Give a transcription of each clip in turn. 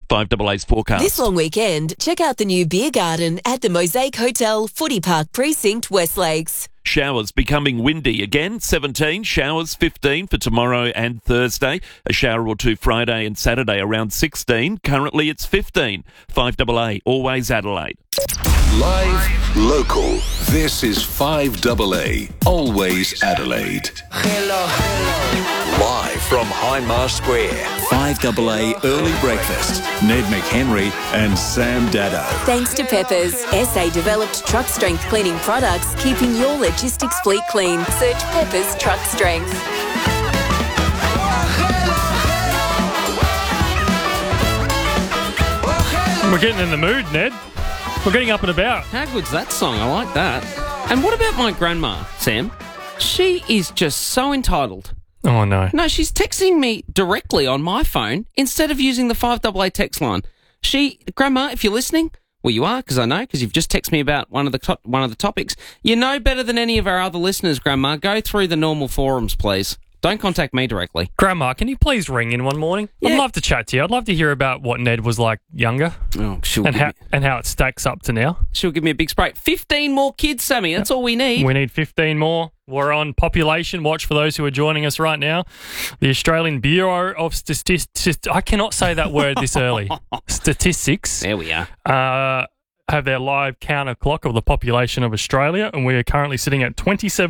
5AA's forecast. This long weekend, check out the new beer garden at the Mosaic Hotel, Footy Park Precinct, West Lakes. Showers becoming windy again, 17. Showers 15 for tomorrow and Thursday. A shower or two Friday and Saturday around 16. Currently it's 15. 5AA, always Adelaide. Live, local. This is 5AA, always Adelaide. Live from Hindmarsh Square, 5AA Early Breakfast. Ned McHenry and Sam Dado. Thanks to Peppers, SA-developed truck strength cleaning products, keeping your logistics fleet clean. Search Peppers Truck Strength. We're getting in the mood, Ned. We're getting up and about. How good's that song? I like that. And what about my grandma, Sam? She is just so entitled. Oh, no. No, she's texting me directly on my phone instead of using the 5AA text line. Grandma, if you're listening, well, you are, because I know, because you've just texted me about one of the topics. You know better than any of our other listeners, Grandma. Go through the normal forums, please. Don't contact me directly. Grandma, can you please ring in one morning? Yeah. I'd love to chat to you. I'd love to hear about what Ned was like younger Oh, and how it stacks up to now. She'll give me a big spray. 15 more kids, Sammy. That's all we need. We need 15 more. We're on population watch for those who are joining us right now. The Australian Bureau of Statistics, I cannot say that word this early. Statistics. There we are. Have their live counter clock of the population of Australia, and we are currently sitting at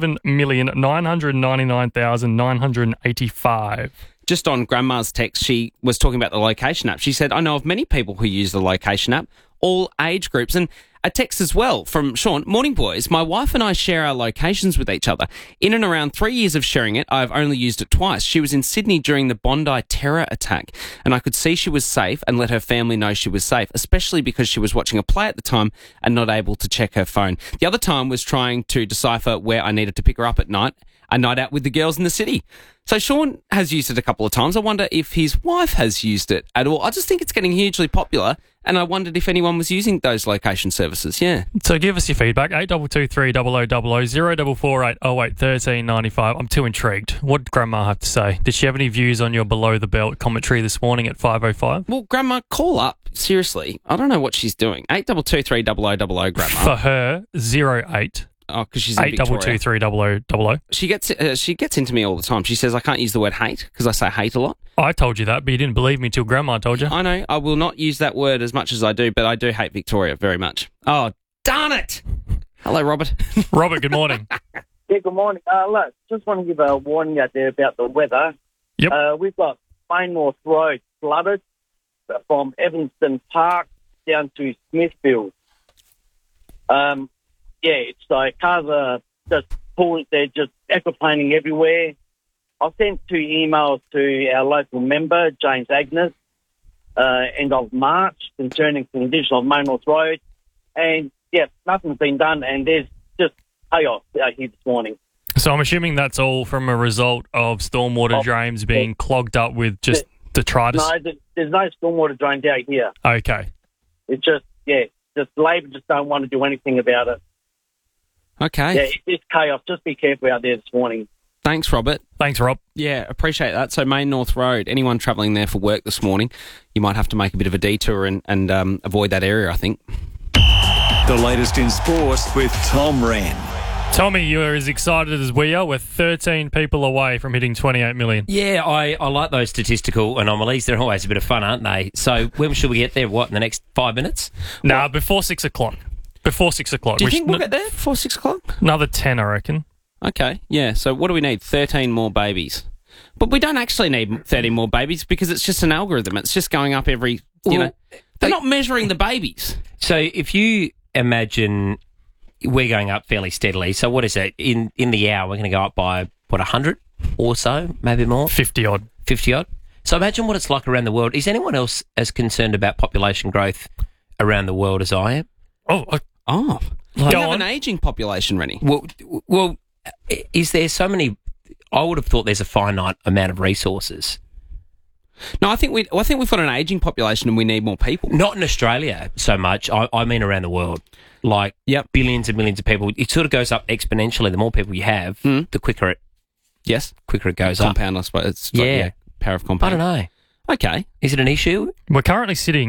27,999,985. Just on Grandma's text, she was talking about the location app. She said, I know of many people who use the location app, all age groups. And a text as well from Sean. Morning, boys. My wife and I share our locations with each other. In and around 3 years of sharing it, I've only used it twice. She was in Sydney during the Bondi terror attack, and I could see she was safe and let her family know she was safe, especially because she was watching a play at the time and not able to check her phone. The other time was trying to decipher where I needed to pick her up at night, a night out with the girls in the city. So Sean has used it a couple of times. I wonder if his wife has used it at all. I just think it's getting hugely popular, and I wondered if anyone was using those location services. Yeah. So give us your feedback. 8223 0000 0448 08 13 95. I'm too intrigued. What did Grandma have to say? Did she have any views on your below the belt commentary this morning at 5:05? Well, Grandma, call up. Seriously, I don't know what she's doing. 8223 0000, Grandma. For her, 08. Oh, because she's in Victoria. 8223 0000. She gets into me all the time. She says I can't use the word hate because I say hate a lot. I told you that, but you didn't believe me till Grandma told you. I know. I will not use that word as much as I do, but I do hate Victoria very much. Oh, darn it. Hello, Robert. Robert, good morning. Yeah, good morning. Look, just want to give a warning out there about the weather. Yep. We've got Main North Road flooded from Evanston Park down to Smithfield. Yeah, it's like cars are just pulling, they're just aquaplaning everywhere. I sent 2 emails to our local member, James Agnes, end of March, concerning condition of Main North Road. And, yeah, nothing's been done, and there's just chaos out here this morning. So I'm assuming that's all from a result of stormwater drains being clogged up with just detritus? No, there's no stormwater drains out here. Okay. It's just, just Labor just don't want to do anything about it. Okay. Yeah, it's chaos. Just be careful out there this morning. Thanks, Robert. Thanks, Rob. Yeah, appreciate that. So Main North Road, anyone travelling there for work this morning, you might have to make a bit of a detour and avoid that area, I think. The latest in sports with Tom Wren. Tommy, you're as excited as we are. We're 13 people away from hitting 28 million. Yeah, I like those statistical anomalies. They're always a bit of fun, aren't they? So when should we get there? What, in the next 5 minutes? No, before 6 o'clock. Before 6 o'clock. Do you think we'll get there before 6 o'clock? Another 10, I reckon. Okay, yeah. So what do we need? 13 more babies. But we don't actually need 13 more babies because it's just an algorithm. It's just going up every, they're not measuring the babies. So if you imagine we're going up fairly steadily, so what is it? In the hour, we're going to go up by, 100 or so, maybe more? 50-odd. 50-odd. So imagine what it's like around the world. Is anyone else as concerned about population growth around the world as I am? We have an ageing population, Rennie. Well, is there so many? I would have thought there's a finite amount of resources. No, I think we've got an ageing population and we need more people. Not in Australia so much. I mean around the world. Like, billions and millions of people. It sort of goes up exponentially. The more people you have, the quicker it goes up. Compound, I suppose. It's yeah. Power of compound. I don't know. Okay. Is it an issue? We're currently sitting